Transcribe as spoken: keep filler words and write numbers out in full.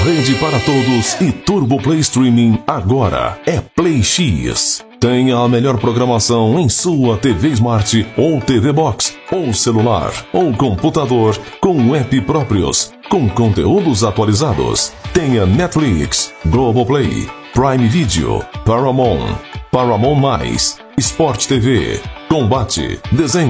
Rede para todos e Turbo Play Streaming agora é Play X. Tenha a melhor programação em sua T V Smart ou T V Box, ou celular, ou computador com app próprios, com conteúdos atualizados. Tenha Netflix, Globoplay, Prime Video, Paramount, Paramount+, Sport T V, Combate, Desenho.